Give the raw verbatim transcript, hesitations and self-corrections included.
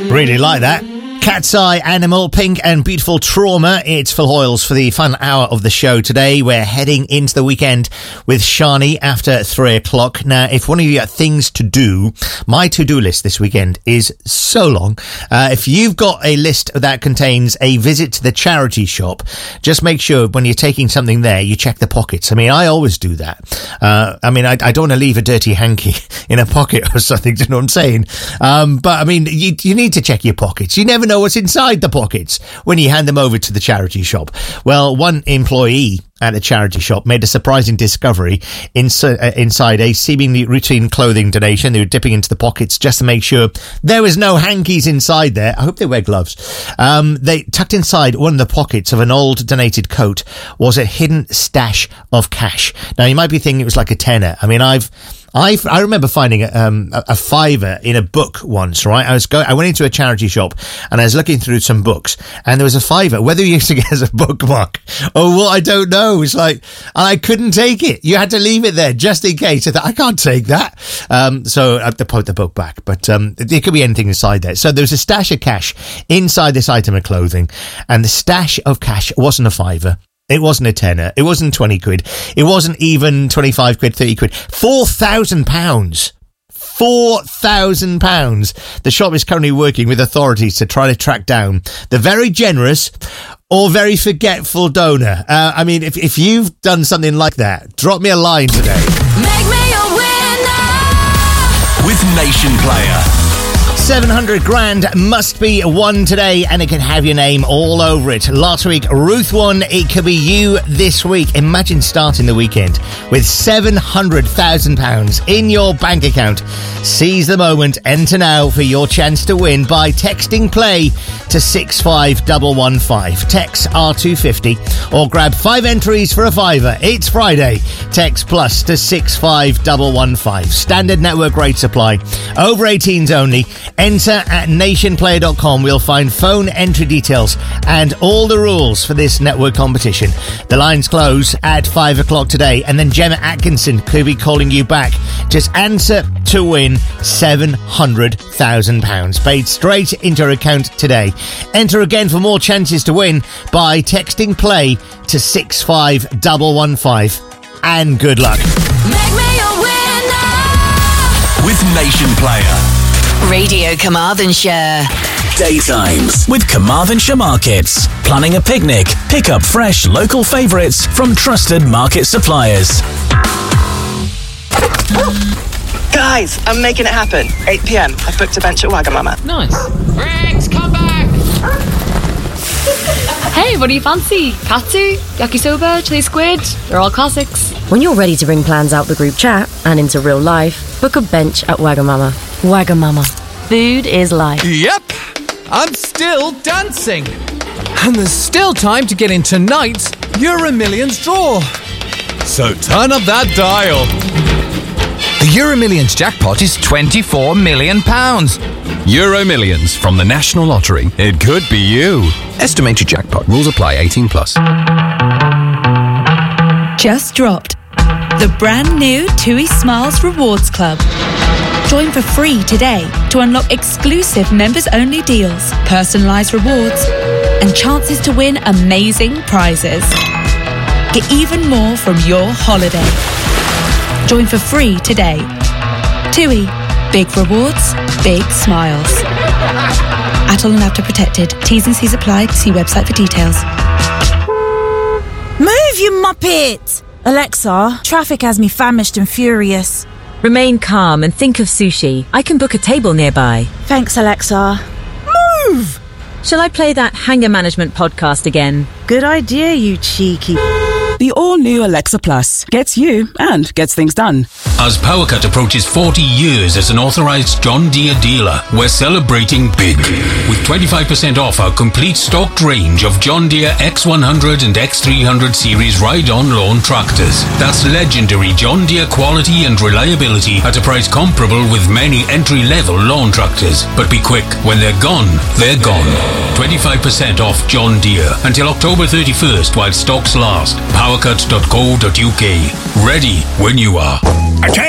Really like that. Cat's Eye, Animal, Pink and Beautiful Trauma. It's Phil Hoyles for the final hour of the show today. We're heading into the weekend with Shani after three o'clock. Now, if one of you got things to do, my to-do list this weekend is so long. Uh, if you've got a list that contains a visit to the charity shop, just make sure when you're taking something there, you check the pockets. I mean, I always do that. Uh, I mean, I, I don't want to leave a dirty hanky in a pocket or something, do you know what I'm saying? Um, but I mean, you, you need to check your pockets. You never know what's inside the pockets when you hand them over to the charity shop. Well, one employee at a charity shop made a surprising discovery ins- uh, inside a seemingly routine clothing donation. They were dipping into the pockets just to make sure there was no hankies inside there. I hope they wear gloves. Um, they tucked inside one of the pockets of an old donated coat was a hidden stash of cash. Now, you might be thinking it was like a tenner. I mean, I've I I remember finding a, um, a, a fiver in a book once, right? I was go I went into a charity shop and I was looking through some books and there was a fiver, whether you used to get as a bookmark or what, I don't know. It's like, I couldn't take it. You had to leave it there just in case. I thought, I can't take that. Um, so I had to put the book back, but um, there could be anything inside there. So there was a stash of cash inside this item of clothing, and the stash of cash wasn't a fiver. It wasn't a tenner. It wasn't twenty quid. It wasn't even twenty-five quid, thirty quid. four thousand pounds. four thousand pounds. The shop is currently working with authorities to try to track down the very generous or very forgetful donor. Uh, I mean, if, if you've done something like that, drop me a line today. Make me a winner with Nation Player. seven hundred grand must be won today, and it can have your name all over it. Last week, Ruth won. It could be you this week. Imagine starting the weekend with seven hundred thousand pounds in your bank account. Seize the moment. Enter now for your chance to win by texting play to six five one one five. Text R two fifty or grab five entries for a fiver. It's Friday. Text plus to six five one one five. Standard network rate supply. Over eighteens only. Enter at nation player dot com. We'll find phone entry details and all the rules for this network competition. The lines close at five o'clock today, and then Gemma Atkinson could be calling you back. Just answer to win seven hundred thousand pounds paid straight into her account today. Enter again for more chances to win by texting play to six five one one five. And good luck. Make me a winner with Nation Player. Radio Carmarthenshire. Daytimes with Carmarthenshire Markets. Planning a picnic? Pick up fresh local favourites from trusted market suppliers. Guys, I'm making it happen. eight p.m. I've booked a bench at Wagamama. Nice. Rex, come back! Hey, what do you fancy? Katsu, yakisoba, chili squid? They're all classics. When you're ready to bring plans out the group chat and into real life, book a bench at Wagamama. Wagamama. Food is life. Yep, I'm still dancing. And there's still time to get in tonight's Euro Millions draw. So turn up that dial. The Euro Millions jackpot is twenty-four million pounds. Euro Millions from the National Lottery. It could be you. Estimated jackpot. Rules apply. eighteen plus. Just dropped the brand new TUI Smiles Rewards Club. Join for free today to unlock exclusive members-only deals, personalised rewards, and chances to win amazing prizes. Get even more from your holiday. Join for free today. TUI. Big rewards, big smiles. Atoll and Apta protected. T's and C's apply. See website for details. Move, you muppet! Alexa, traffic has me famished and furious. Remain calm and think of sushi. I can book a table nearby. Thanks, Alexa. Move! Shall I play that Hanger Management podcast again? Good idea, you cheeky... The all-new Alexa Plus gets you and gets things done. As PowerCut approaches forty years as an authorised John Deere dealer, we're celebrating big. With twenty-five percent off our complete stocked range of John Deere X one hundred and X three hundred series ride-on lawn tractors. That's legendary John Deere quality and reliability at a price comparable with many entry-level lawn tractors. But be quick, when they're gone, they're gone. twenty-five percent off John Deere until October thirty-first while stocks last. powercut dot co dot uk. Ready when you are.